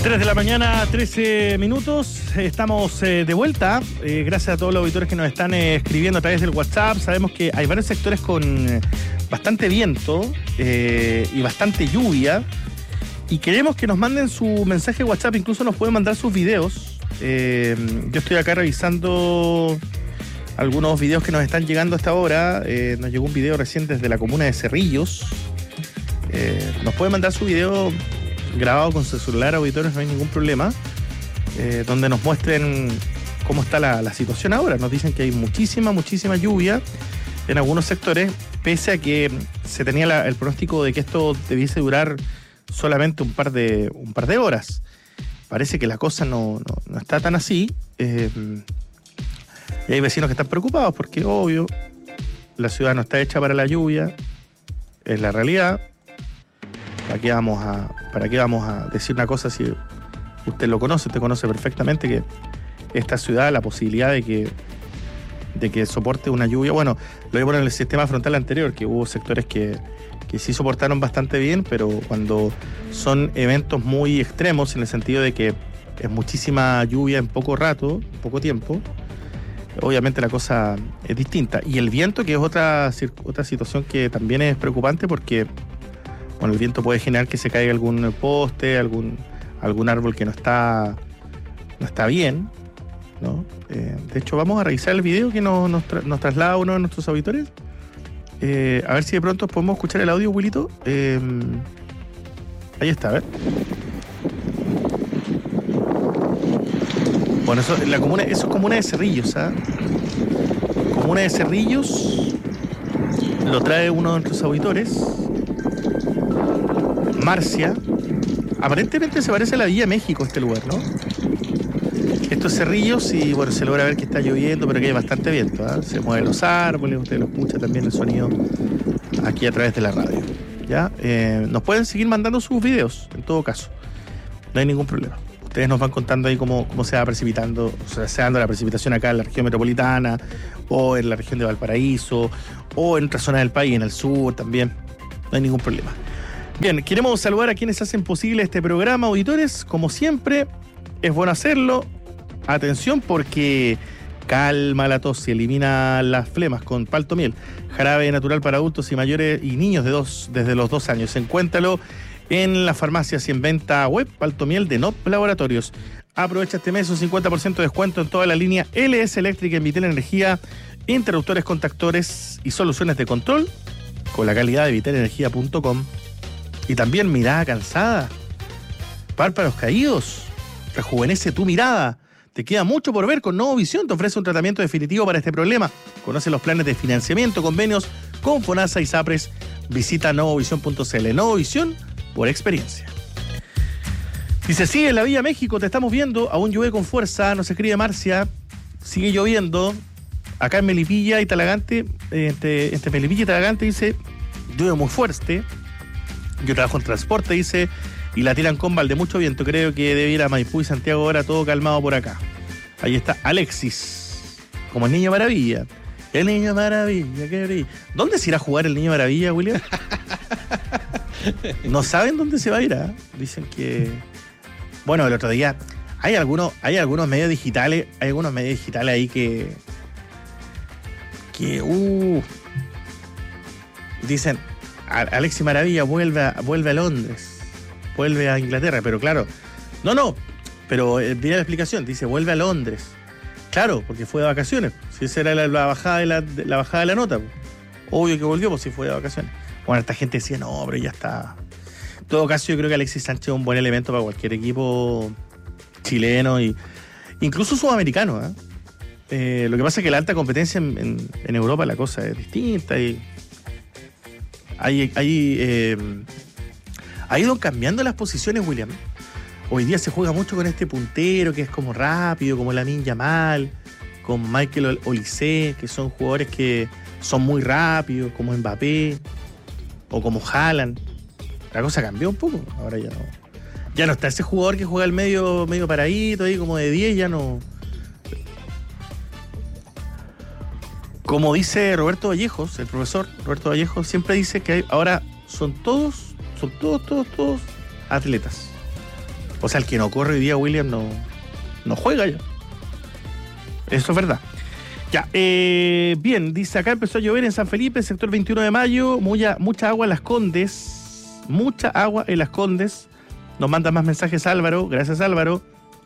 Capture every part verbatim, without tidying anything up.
tres de la mañana, trece minutos. Estamos eh, de vuelta. Eh, gracias a todos los auditores que nos están eh, escribiendo a través del WhatsApp. Sabemos que hay varios sectores con eh, bastante viento eh, y bastante lluvia. Y queremos que nos manden su mensaje de WhatsApp. Incluso nos pueden mandar sus videos. Eh, yo estoy acá revisando algunos videos que nos están llegando hasta ahora. Eh, nos llegó un video recién desde la comuna de Cerrillos. Eh, nos pueden mandar su video grabado con su celular, auditores, no hay ningún problema, eh, donde nos muestren cómo está la, la situación ahora. Nos dicen que hay muchísima, muchísima lluvia en algunos sectores, pese a que se tenía la, el pronóstico de que esto debiese durar solamente un par de, un par de horas. Parece que la cosa no, no, no está tan así, eh, y hay vecinos que están preocupados porque, obvio, la ciudad no está hecha para la lluvia, es la realidad. ¿Para qué vamos a, para qué vamos a decir una cosa si usted lo conoce? Usted conoce perfectamente que esta ciudad, la posibilidad de que, de que soporte una lluvia, bueno, lo vimos en el sistema frontal anterior, que hubo sectores que, que sí soportaron bastante bien, pero cuando son eventos muy extremos, en el sentido de que es muchísima lluvia en poco rato, en poco tiempo, obviamente la cosa es distinta. Y el viento, que es otra, otra situación que también es preocupante, porque bueno, el viento puede generar que se caiga algún poste, algún, algún árbol que no está, no está bien, ¿no? Eh, de hecho, vamos a revisar el video que nos, nos, tra- nos traslada uno de nuestros auditores. Eh, a ver si de pronto podemos escuchar el audio, Wilito. Eh, ahí está, a ver. Bueno, eso, la comuna, eso es comuna de Cerrillos, ¿ah? Comuna de Cerrillos lo trae uno de nuestros auditores. Marcia. Aparentemente se parece a la Villa México este lugar, ¿no? Esto es Cerrillos y bueno, se logra ver que está lloviendo, pero que hay bastante viento, ¿eh? Se mueven los árboles, usted lo escucha también el sonido aquí a través de la radio, ¿ya? Eh, nos pueden seguir mandando sus videos, en todo caso. No hay ningún problema. Ustedes nos van contando ahí cómo, cómo se va precipitando, o sea, se va dando la precipitación acá en la región metropolitana, o en la región de Valparaíso, o en otras zonas del país, en el sur también. No hay ningún problema. Bien, queremos saludar a quienes hacen posible este programa, auditores. Como siempre, es bueno hacerlo. Atención, porque calma la tos y elimina las flemas con Paltomiel. Jarabe natural para adultos y mayores y niños de dos, desde los dos años. Encuéntralo en las farmacias y en venta web. Paltomiel de N O P Laboratorios. Aprovecha este mes un cincuenta por ciento de descuento en toda la línea L S Eléctrica, en Vitel Energía, interruptores, contactores y soluciones de control con la calidad de vitel energía punto com. Y también mirada cansada, párpados caídos, rejuvenece tu mirada. Te queda mucho por ver con Novovisión. Te ofrece un tratamiento definitivo para este problema. Conoce los planes de financiamiento, convenios con FONASA y SAPRES. Visita novovisión punto c l. Novovisión por experiencia. Dice, sigue en la Villa México, te estamos viendo. Aún llueve con fuerza, nos escribe Marcia. Sigue lloviendo. Acá en Melipilla y Talagante, entre, entre Melipilla y Talagante, dice, llueve muy fuerte. Yo trabajo en transporte, dice, y la tiran con de mucho viento. Creo que debe ir a Maipú y Santiago ahora, todo calmado por acá. Ahí está Alexis, como el Niño Maravilla. El Niño Maravilla, qué brillo. ¿Dónde se irá a jugar el Niño Maravilla, William? No saben dónde se va a ir, ¿eh? Dicen que... Bueno, el otro día, hay algunos, hay algunos medios digitales, hay algunos medios digitales ahí que... Que, uh... Dicen... Alexis Maravilla vuelve a, vuelve a Londres, vuelve a Inglaterra, pero claro, no, no, pero eh, mira la explicación, dice vuelve a Londres, claro, porque fue de vacaciones, si esa era la, la bajada de la, de, la bajada de la nota, pues. Obvio que volvió, pues si fue de vacaciones. Bueno, esta gente decía, no, pero ya está. En todo caso, yo creo que Alexis Sánchez es un buen elemento para cualquier equipo chileno y incluso sudamericano, ¿eh? Eh, lo que pasa es que la alta competencia en, en, en Europa la cosa es distinta y Hay, hay, eh, ha ido cambiando las posiciones, William. Hoy día se juega mucho con este puntero que es como rápido, como Lamine Yamal, con Michael Olise, que son jugadores que son muy rápidos, como Mbappé o como Haaland. La cosa cambió un poco. Ahora ya no. Ya no está ese jugador que juega al medio, medio paradito ahí, como de diez, ya no. Como dice Roberto Vallejos, el profesor Roberto Vallejos, siempre dice que hay, ahora son todos, son todos, todos, todos atletas. O sea, el que no corre hoy día, William, no, no juega ya. Eso es verdad. Ya, eh, bien, dice acá empezó a llover en San Felipe, sector veintiuno de mayo, mucha, mucha agua en Las Condes, mucha agua en Las Condes. Nos manda más mensajes Álvaro, gracias Álvaro.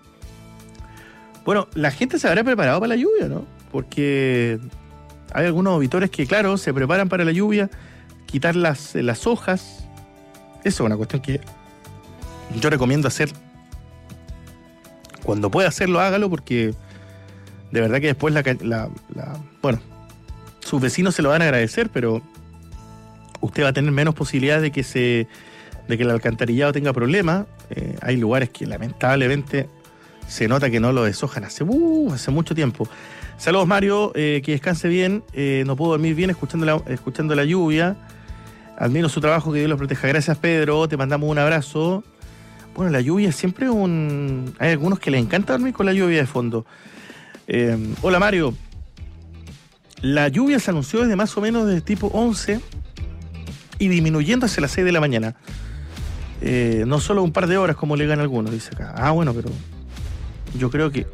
Bueno, la gente se habrá preparado para la lluvia, ¿no? Porque hay algunos auditores que, claro, se preparan para la lluvia, quitar las, las hojas. Eso es una cuestión que yo recomiendo hacer. Cuando pueda hacerlo, hágalo, porque de verdad que después la, la, la bueno, sus vecinos se lo van a agradecer, pero usted va a tener menos posibilidades de que se de que el alcantarillado tenga problemas. Eh, hay lugares que lamentablemente se nota que no lo deshojan hace, uh, hace mucho tiempo. Saludos Mario, eh, que descanse bien. Eh, no puedo dormir bien escuchando la, escuchando la lluvia. Admiro su trabajo, que Dios lo proteja. Gracias Pedro, te mandamos un abrazo. Bueno, la lluvia es siempre un... Hay algunos que les encanta dormir con la lluvia de fondo. Eh, hola Mario. La lluvia se anunció desde más o menos de tipo once y disminuyendo hacia las seis de la mañana. Eh, no solo un par de horas como le ganan algunos, dice acá. Ah, bueno, pero yo creo que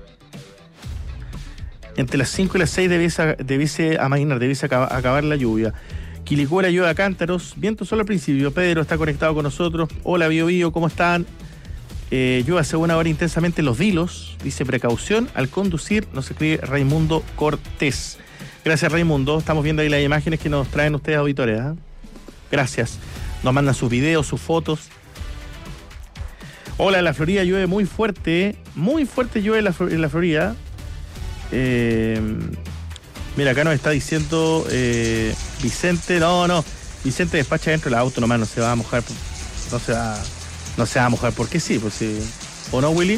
entre las cinco y las seis debiese, debiese amainar, debiese acabar, acabar la lluvia. Quilicura llueve a cántaros, viento solo al principio. Pedro está conectado con nosotros. Hola Bio Bio, ¿cómo están? Eh, llueve hace una hora intensamente en Los Vilos. Dice precaución al conducir, nos escribe Raimundo Cortés. Gracias Raimundo, estamos viendo ahí las imágenes que nos traen ustedes auditores, ¿eh? Gracias. Nos mandan sus videos, sus fotos. Hola, en la Florida llueve muy fuerte, muy fuerte llueve en la, en la Florida. Eh, mira, acá nos está diciendo eh, Vicente, no, no, Vicente despacha dentro del auto nomás, no se va a mojar, no se va, no se va a mojar, porque sí, pues sí. ¿O no, Willy?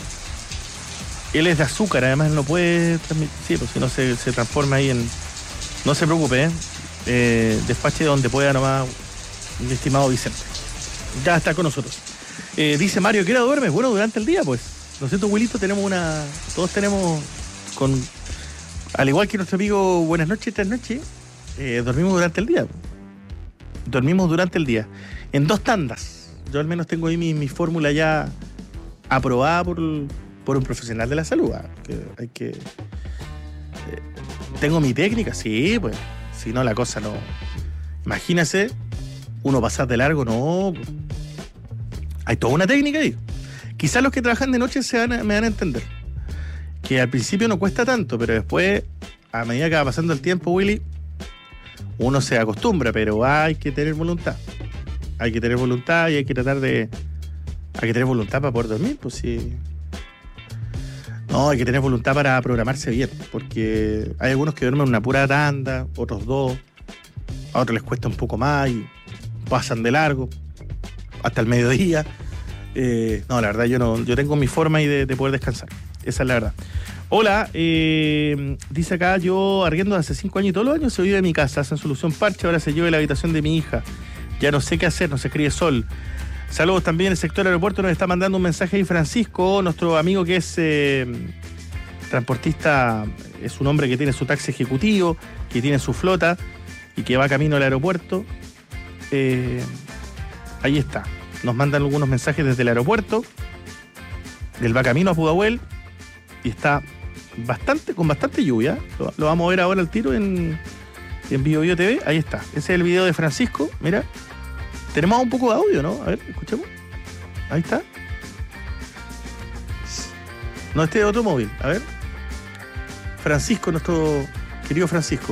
Él es de azúcar, además no puede transmitir, sí, pues si no se, se transforma ahí en... No se preocupe, ¿eh? Eh, despache donde pueda nomás, mi estimado Vicente. Ya está con nosotros. Eh, dice Mario, ¿qué hora duermes? Bueno, durante el día, pues. ¿No es cierto, Wilito? Tenemos una... Todos tenemos... con Al igual que nuestro amigo Buenas noches, esta noche, eh, dormimos durante el día. Dormimos durante el día. En dos tandas. Yo al menos tengo ahí mi, mi fórmula ya aprobada por, por un profesional de la salud. ¿eh? Que hay que... Eh, ¿Tengo mi técnica? Sí, pues. Si no, la cosa no... Imagínese, uno pasar de largo, no... Hay toda una técnica ahí. Quizás los que trabajan de noche se van a, me van a entender. Que al principio no cuesta tanto, pero después, a medida que va pasando el tiempo, Willy, uno se acostumbra, pero hay que tener voluntad. Hay que tener voluntad y hay que tratar de... Hay que tener voluntad para poder dormir, pues sí. No, hay que tener voluntad para programarse bien, porque hay algunos que duermen una pura tanda, otros dos, a otros les cuesta un poco más y pasan de largo hasta el mediodía. Eh, no, la verdad, yo no, yo tengo mi forma ahí de, de poder descansar. Esa es la verdad. Hola, eh, dice acá, yo arriendo hace cinco años y todos los años se vive en mi casa, hacen solución parche, ahora se lleva la habitación de mi hija. Ya no sé qué hacer, nos escribe Sol. Saludos también, el sector aeropuerto nos está mandando un mensaje ahí Francisco, nuestro amigo que es eh, transportista, es un hombre que tiene su taxi ejecutivo, que tiene su flota y que va camino al aeropuerto. Eh, ahí está. Nos mandan algunos mensajes desde el aeropuerto. Él va camino a Pudahuel y está bastante, con bastante lluvia. Lo, lo vamos a ver ahora al tiro en, en Bio Bio T V. Ahí está. Ese es el video de Francisco. Mira. Tenemos un poco de audio, ¿no? A ver, escuchemos. Ahí está. No, este es otro móvil. A ver. Francisco, nuestro querido Francisco.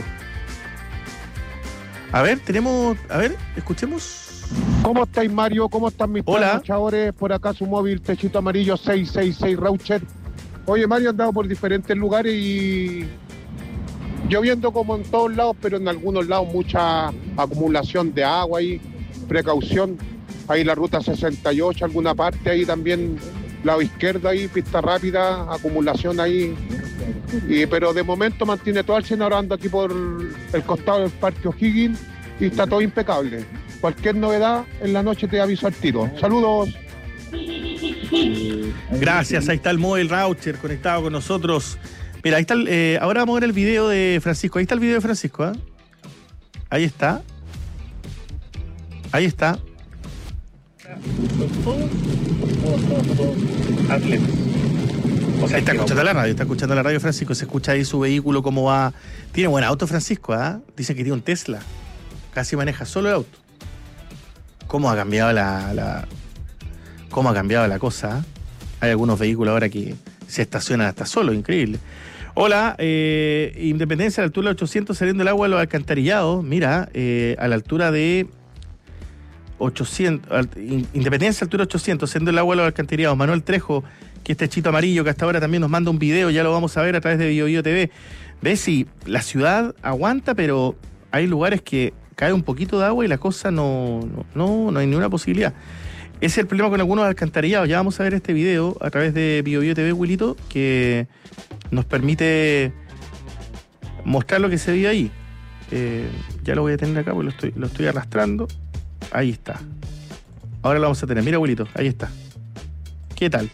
A ver, tenemos... A ver, escuchemos. ¿Cómo estáis, Mario? ¿Cómo están mis luchadores? Por acá su móvil, techito amarillo seis seis seis Raucher. Oye, Mario, he andado por diferentes lugares y lloviendo como en todos lados, pero en algunos lados mucha acumulación de agua ahí, precaución. Ahí la ruta sesenta y ocho, alguna parte ahí también, lado izquierdo ahí, pista rápida, acumulación ahí. Y, pero de momento mantiene todo el Senado ando aquí por el costado del Parque O'Higgins y está todo impecable. Cualquier novedad en la noche te aviso al tiro. Saludos. Gracias, ahí está el móvil Raucher conectado con nosotros. Mira, ahí está, el, eh, ahora vamos a ver el video de Francisco. Ahí está el video de Francisco, ¿eh? Ahí está. Ahí está. atletas. O sea, está escuchando la radio, está escuchando la radio, Francisco, se escucha ahí su vehículo, cómo va. Tiene buen auto, Francisco, ¿ah? ¿eh? Dice que tiene un Tesla. Casi maneja solo el auto. ¿Cómo ha cambiado la, la cómo ha cambiado la cosa? ¿eh? Hay algunos vehículos ahora que se estacionan hasta solo, increíble. Hola, eh, Independencia a la altura de ochocientos saliendo el agua a los alcantarillados. Mira, eh, a la altura de ochocientos, Independencia a la altura de ochocientos saliendo el agua a los alcantarillados. Manuel Trejo, que este chito amarillo que hasta ahora también nos manda un video, ya lo vamos a ver a través de Bio Bio T V. Ves si la ciudad aguanta, pero hay lugares que cae un poquito de agua y la cosa no, no, no, no hay ninguna posibilidad. Ese es el problema con algunos alcantarillados. Ya vamos a ver este video a través de Bio Bio T V, Wilito, que nos permite mostrar lo que se ve ahí. Eh, ya lo voy a tener acá porque lo estoy, lo estoy arrastrando. Ahí está. Ahora lo vamos a tener. Mira, Wilito, ahí está. ¿Qué tal?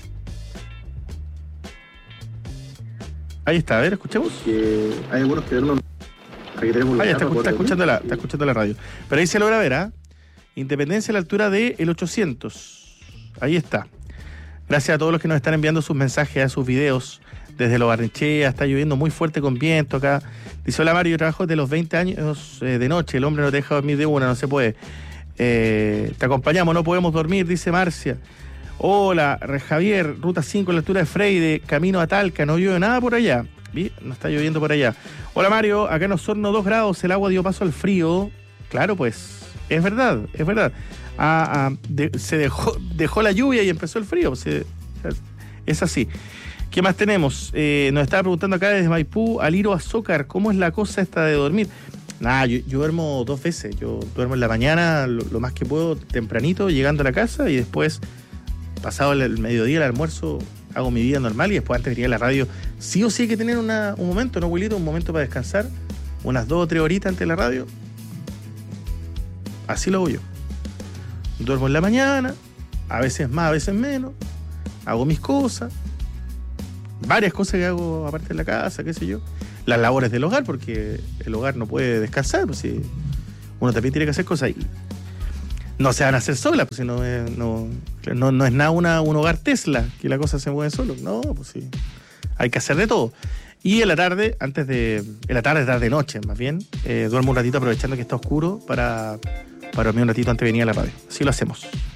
Ahí está, a ver, escuchemos. Que hay algunos que no. Aquí tenemos ah, ya está, está, escuchando la, está escuchando la radio. Pero ahí se logra ver, ¿ah? ¿eh? Independencia a la altura de el ochocientos. Ahí está. Gracias a todos los que nos están enviando sus mensajes, a sus videos. Desde Lo Barnechea, está lloviendo muy fuerte con viento acá. Dice, hola Mario, yo trabajo desde los veinte años eh, de noche. El hombre no te deja dormir de una, no se puede. Eh, te acompañamos, no podemos dormir, dice Marcia. Hola, Javier, ruta cinco a la altura de Freire, camino a Talca, no llueve nada por allá. ¿Sí? No está lloviendo por allá. Hola Mario, acá en Osorno dos grados, el agua dio paso al frío. Claro, pues, es verdad, es verdad. Ah, ah, de, se dejó, dejó la lluvia y empezó el frío. Se, es así. ¿Qué más tenemos? Eh, nos estaba preguntando acá desde Maipú, Aliro Azócar, ¿cómo es la cosa esta de dormir? Nada, yo, yo duermo dos veces. Yo duermo en la mañana, lo, lo más que puedo, tempranito, llegando a la casa, y después, pasado el, el mediodía, el almuerzo, hago mi vida normal, y después antes de ir a la radio, sí o sí hay que tener una, un momento, ¿no, Wilito? Un momento para descansar, unas dos o tres horitas antes de la radio. Así lo hago yo. Duermo en la mañana, a veces más, a veces menos, hago mis cosas, varias cosas que hago aparte de la casa, qué sé yo. Las labores del hogar, porque el hogar no puede descansar, pues si uno también tiene que hacer cosas. Y no se van a hacer solas, pues si no, no, no, no es nada una, un hogar Tesla, que la cosa se mueve solo. No, pues sí, hay que hacer de todo. Y en la tarde, antes de... En la tarde, tarde, noche, más bien, eh, duermo un ratito aprovechando que está oscuro para, para dormir un ratito antes de venir a la radio. Así lo hacemos.